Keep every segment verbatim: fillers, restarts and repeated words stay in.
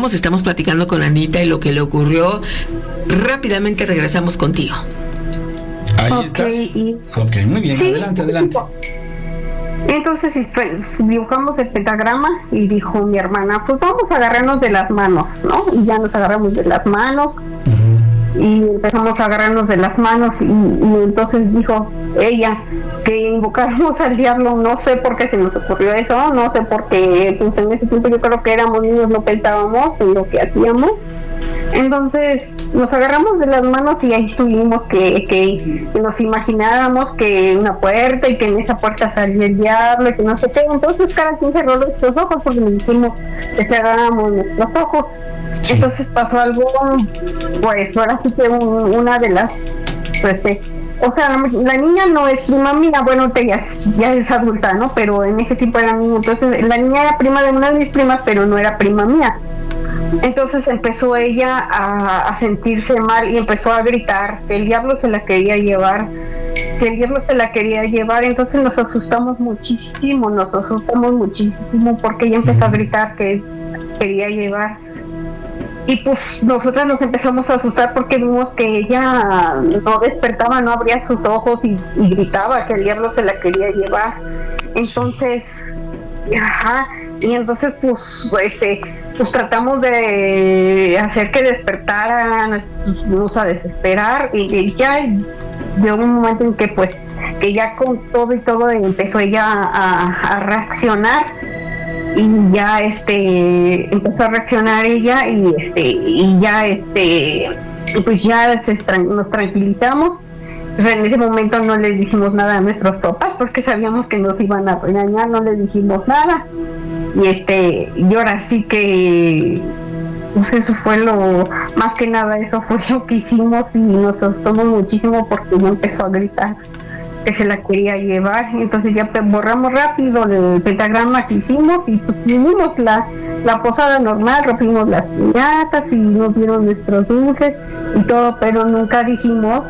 regresamos, estamos platicando con Anita y lo que le ocurrió. Rápidamente regresamos contigo. Ahí okay, estás. Y... Ok, muy bien, sí, adelante, adelante. Entonces dibujamos el pentagrama y dijo mi hermana, pues vamos a agarrarnos de las manos, ¿no? Y ya nos agarramos de las manos. Uh-huh. Y empezamos a agarrarnos de las manos y, y entonces dijo ella que invocáramos al diablo. No sé por qué se nos ocurrió eso, no sé por qué, pues en ese tiempo yo creo que éramos niños, no pensábamos en lo que hacíamos. Entonces nos agarramos de las manos y ahí estuvimos que, que, que nos imaginábamos que una puerta y que en esa puerta salía el diablo y que no sé qué. Entonces cada quien cerró nuestros ojos porque nos dijimos que cerráramos nuestros ojos. Sí. Entonces pasó algo, pues ahora sí que un, una de las, pues eh, o sea, la, la niña no es prima mía, bueno, ella ya es adulta, ¿no? Pero en ese tiempo era niña, entonces la niña era prima de una de mis primas, pero no era prima mía. Entonces empezó ella a, a sentirse mal y empezó a gritar que el diablo se la quería llevar, que el diablo se la quería llevar. Entonces nos asustamos muchísimo, nos asustamos muchísimo porque ella empezó a gritar que quería llevar. Y pues nosotras nos empezamos a asustar porque vimos que ella no despertaba, no abría sus ojos y, y gritaba que el diablo se la quería llevar. Entonces, ajá, y entonces pues este pues tratamos de hacer que despertara, nos pusimos a desesperar y, y ya llegó un momento en que pues que ya con todo y todo empezó ella a, a reaccionar y ya este empezó a reaccionar ella y este y ya este pues ya se, nos tranquilizamos. O sea, en ese momento no les dijimos nada a nuestros papás porque sabíamos que nos iban a regañar, no les dijimos nada. Y este, y ahora sí que pues eso fue lo, más que nada eso fue lo que hicimos y nos asustamos muchísimo porque ella empezó a gritar que se la quería llevar. Entonces ya borramos rápido el pentagrama que hicimos y pues hicimos la, la posada normal, rompimos las piñatas y nos dieron nuestros dulces y todo, pero nunca dijimos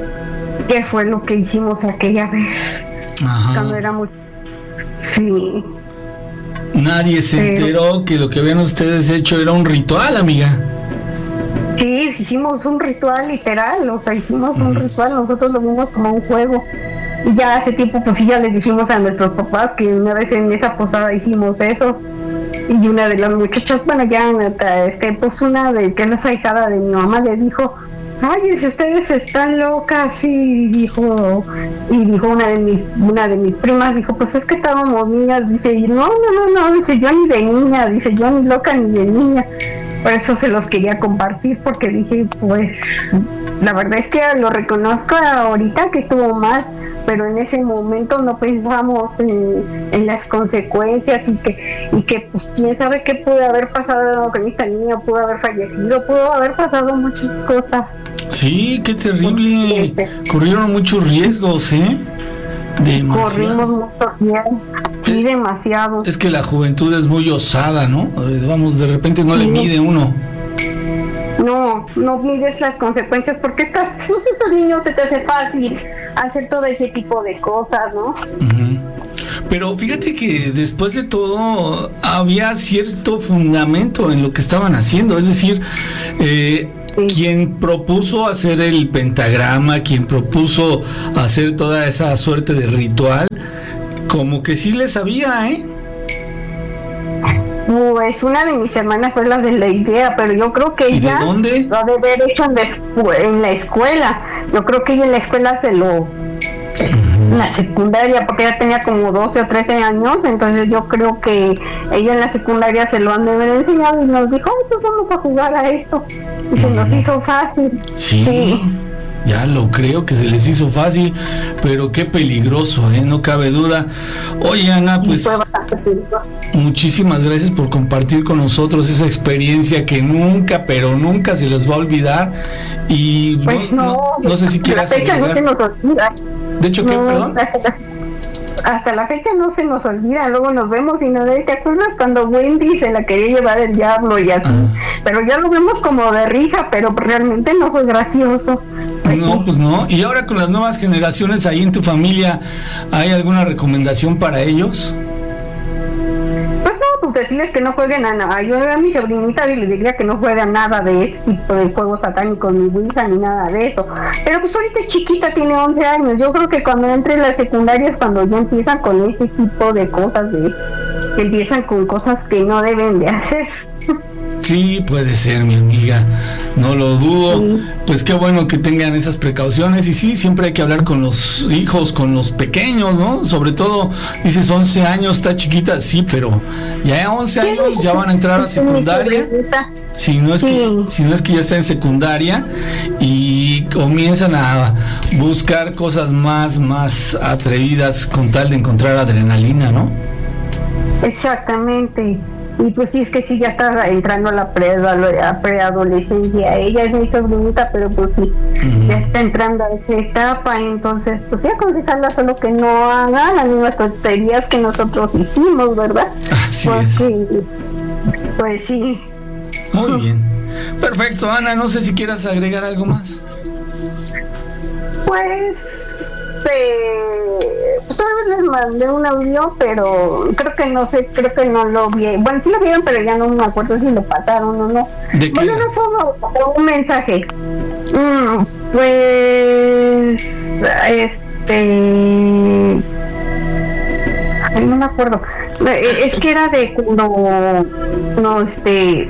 qué fue lo que hicimos aquella vez. Ajá. Cuando éramos sí. Nadie se Pero... enteró que lo que habían ustedes hecho era un ritual, amiga. Sí, hicimos un ritual literal, o sea, hicimos uh-huh. un ritual, nosotros lo vimos como un juego. Y ya hace tiempo, pues sí, ya les dijimos a nuestros papás que una vez en esa posada hicimos eso. Y una de las muchachas, bueno, ya, este, pues una de que es la ahijada de mi mamá le dijo, ay, si ustedes están locas, y dijo, y dijo una de mis, una de mis primas, dijo, pues es que estábamos niñas, dice, y no, no, no, no, dice, yo ni de niña, dice, yo ni loca ni de niña. Por eso se los quería compartir, porque dije, pues, la verdad es que lo reconozco ahorita que estuvo mal, pero en ese momento no pensamos en, en las consecuencias y que, y que pues quién sabe qué pudo haber pasado con esta niña, pudo haber fallecido, pudo haber pasado muchas cosas. Sí, qué terrible. Corrieron muchos riesgos, ¿eh? Demasiado. Corrimos mucho riesgo, sí, es, demasiado. Es que la juventud es muy osada, ¿no? Vamos, de repente no sí. le mide uno. No, no mides las consecuencias porque estás, pues estos niños se te hace fácil hacer todo ese tipo de cosas, ¿no? Uh-huh. Pero fíjate que después de todo había cierto fundamento en lo que estaban haciendo, es decir, eh, sí. quien propuso hacer el pentagrama, quien propuso hacer toda esa suerte de ritual, como que sí le sabía, ¿eh? Pues una de mis hermanas fue la de la idea, pero yo creo que ella ¿de dónde? lo ha de haber hecho en la, escu- en la escuela. Yo creo que ella en la escuela se lo... Uh-huh. En la secundaria, porque ella tenía como doce o trece años, entonces yo creo que ella en la secundaria se lo han de haber enseñado y nos dijo, ay, pues vamos a jugar a esto. Y uh-huh. se nos hizo fácil. Sí. sí. Ya lo creo que se les hizo fácil, pero qué peligroso, ¿eh? No cabe duda. Oye, Ana, pues muchísimas gracias por compartir con nosotros esa experiencia que nunca, pero nunca se les va a olvidar. Y pues no, no, no, no sé si quieras agregar. No se nos olvida. De hecho, ¿qué? No, perdón. Hasta la fecha no se nos olvida, luego nos vemos y no, ¿te acuerdas cuando Wendy se la quería llevar el diablo y así? Ah. Pero ya lo vemos como de risa, pero realmente no fue gracioso. No, pues no. Y ahora con las nuevas generaciones ahí en tu familia, ¿hay alguna recomendación para ellos? Pues no, pues decirles que no jueguen a nada. Yo a mi sobrinita y le diría que no jueguen nada de este tipo de juegos satánicos, ni Ouija, ni nada de eso. Pero pues ahorita es chiquita, tiene once años. Yo creo que cuando entre en la secundaria es cuando ya empiezan con ese tipo de cosas, de que empiezan con cosas que no deben de hacer. Sí, puede ser, mi amiga, no lo dudo. Sí. Pues qué bueno que tengan esas precauciones. Y sí, siempre hay que hablar con los hijos, con los pequeños, ¿no? Sobre todo, dices once años, está chiquita, sí, pero ya a once años ya van a entrar a secundaria. Si no es sí. que si no es que ya está en secundaria y comienzan a buscar cosas más más atrevidas con tal de encontrar adrenalina, ¿no? Exactamente. Y pues sí, es que sí, ya está entrando a la preadolescencia. Ella es mi sobrinita, pero pues sí, uh-huh. ya está entrando a esa etapa. Entonces, pues sí, aconsejarla solo que no haga las mismas tonterías que nosotros hicimos, ¿verdad? Así pues, es. Sí, pues sí. Muy bien. Perfecto, Ana, no sé si quieras agregar algo más. Pues... Eh, pues una vez les mandé un audio, pero creo que no sé, creo que no lo vi. Bueno, sí lo vieron, pero ya no me acuerdo si lo pasaron o no. ¿De qué? Bueno, no fue un mensaje. Mm, pues, este, ay, no me acuerdo. Es que era de cuando, no, este,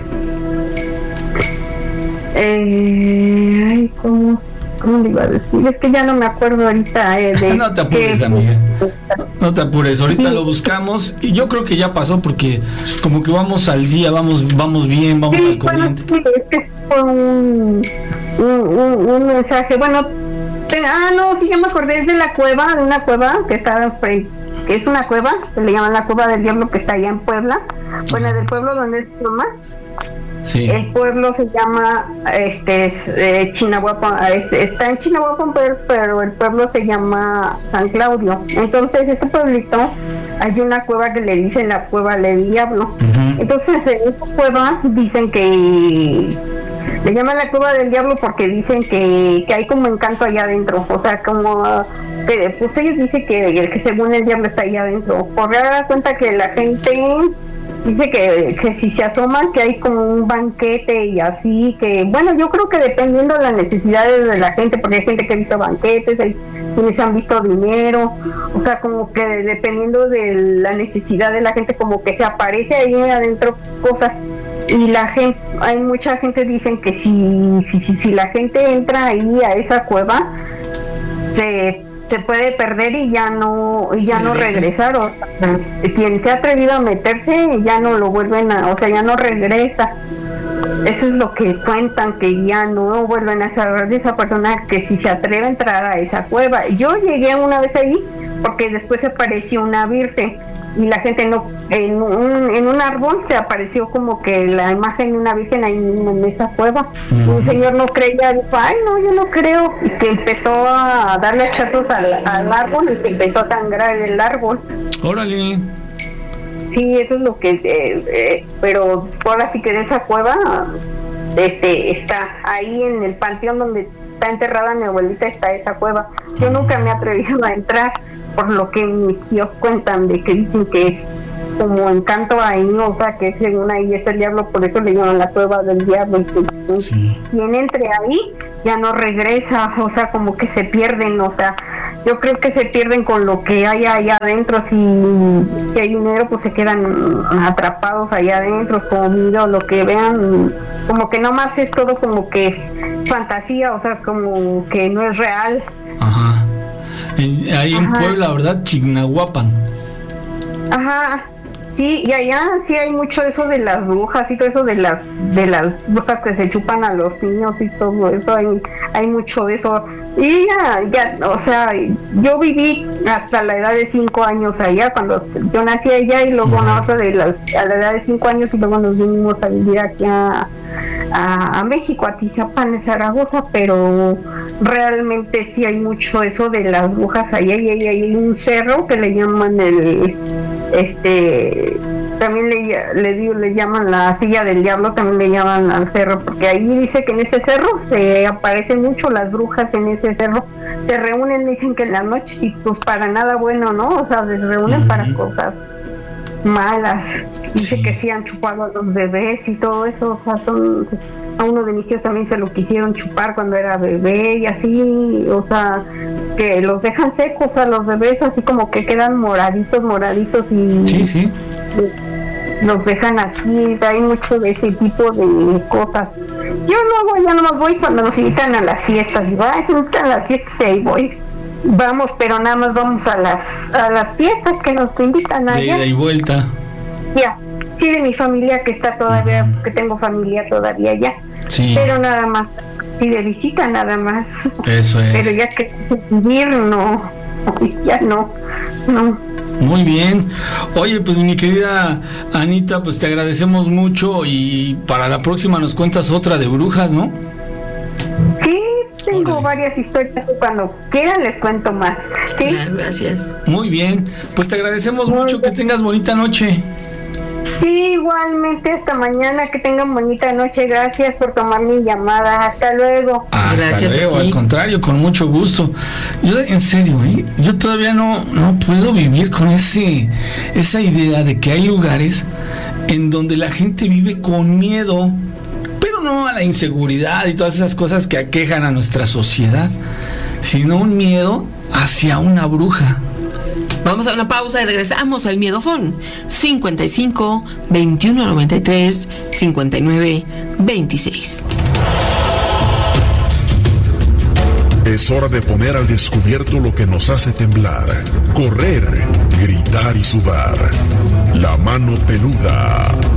eh, ay, ¿cómo? ¿Cómo le iba a decir? Es que ya no me acuerdo ahorita eh, de... No te apures, que, amiga. No te apures, ahorita sí. lo buscamos y yo creo que ya pasó porque como que vamos al día, vamos vamos bien, vamos sí, al corriente. Bueno, sí, es que fue un, un, un, un mensaje, bueno, te, ah, no, sí, ya me acordé, es de la cueva, de una cueva que está frente, que es una cueva, se le llama la Cueva del Diablo, que está allá en Puebla, bueno, del pueblo donde es tu mamá. Sí. El pueblo se llama este eh, Chinahuapan, este, está en Chinahuapan, pero, pero el pueblo se llama San Claudio. Entonces este pueblito hay una cueva que le dicen la Cueva del Diablo. Uh-huh. Entonces en esta cueva dicen que le llaman la Cueva del Diablo porque dicen que, que hay como encanto allá adentro, o sea, como que pues ellos dicen que, que según el diablo está allá adentro. Por dar cuenta que la gente dice que, que si se asoman que hay como un banquete y así, que bueno, yo creo que dependiendo de las necesidades de la gente, porque hay gente que ha visto banquetes, hay quienes han visto dinero, o sea, como que dependiendo de la necesidad de la gente, como que se aparece ahí adentro cosas. Y la gente, hay mucha gente dicen que si, si, si, si la gente entra ahí a esa cueva, se se puede perder y ya no y ya no regresar, o sea, quien se ha atrevido a meterse ya no lo vuelven a, o sea, ya no regresa. Eso es lo que cuentan, que ya no vuelven a saber de esa persona que si se atreve a entrar a esa cueva. Yo llegué una vez ahí porque después apareció una virgen y la gente no, en un, en un árbol se apareció como que la imagen de una virgen ahí en esa cueva. Uh-huh. Un señor no creía, dijo, ay no, yo no creo, y que empezó a darle hachazos al, al árbol y que empezó a sangrar el árbol. Órale. Sí, eso es lo que, eh, eh, pero ahora sí que de esa cueva, este, está ahí en el panteón donde está enterrada mi abuelita, está esa cueva. Yo nunca me he atrevido a entrar, por lo que mis tíos cuentan, de que dicen que es como encanto ahí, o sea, que según ahí es el diablo, por eso le llaman la Cueva del Diablo, y que sí. Quien entre ahí ya no regresa, o sea, como que se pierden, o sea, yo creo que se pierden con lo que hay allá adentro. Si, si hay dinero, pues se quedan atrapados allá adentro, comido, lo que vean, como que nomás es todo como que fantasía, o sea, como que no es real. Ajá. En, ahí Ajá. en Puebla, ¿verdad? Chignahuapan. Ajá. Sí, y allá sí hay mucho eso de las brujas y todo eso de las de las brujas que se chupan a los niños y todo eso, hay, hay mucho de eso. Y ya, ya, o sea, yo viví hasta la edad de cinco años allá, cuando yo nací allá, y luego no, de las, a la edad de cinco años, y luego nos vinimos a vivir aquí a, a, a México, a Tizapán, en Zaragoza, pero realmente sí hay mucho eso de las brujas allá, y hay, hay un cerro que le llaman el... este también le, le digo, le llaman la silla del diablo, también le llaman al cerro, porque ahí dice que en ese cerro se aparecen mucho las brujas, en ese cerro se reúnen, dicen que en la noche, y pues para nada bueno, ¿no? O sea, se reúnen uh-huh. para cosas malas. Dice Sí. que sí han chupado a los bebés y todo eso. O sea, son, a uno de mis tíos también se lo quisieron chupar cuando era bebé y así. O sea, que los dejan secos a los bebés, así como que quedan moraditos, moraditos y Sí, sí. los dejan así. Hay mucho de ese tipo de cosas. Yo no voy, ya nomás voy cuando nos invitan a las fiestas. Digo, ay, se invitan a las fiestas y ahí voy. Vamos, pero nada más vamos a las a las fiestas que nos invitan De allá. ida y vuelta. Ya, sí, de mi familia que está todavía, que tengo familia todavía allá. Sí, Pero nada más, sí, de visita nada más. eso Pero es. ya que vivir, no, ya no, no. Muy bien. Oye, pues mi querida Anita, pues te agradecemos mucho y para la próxima nos cuentas otra de brujas, ¿no? Sí, tengo Órale. varias historias que cuando quieran les cuento más. Sí, Claro, gracias. Muy bien. Pues te agradecemos Muy mucho, que bien. tengas bonita noche. sí, igualmente hasta mañana, que tengan bonita noche. Gracias por tomar mi llamada. Hasta luego. Hasta Gracias a luego, ti. al contrario, con mucho gusto. Yo, en serio, ¿eh? Yo todavía no, no puedo vivir con ese, esa idea de que hay lugares en donde la gente vive con miedo, pero no a la inseguridad y todas esas cosas que aquejan a nuestra sociedad, sino un miedo hacia una bruja. Vamos a una pausa y regresamos al Miedofón. cincuenta y cinco, veintiuno noventa y tres, cincuenta y nueve, veintiséis. Es hora de poner al descubierto lo que nos hace temblar, correr, gritar y sudar. La mano peluda.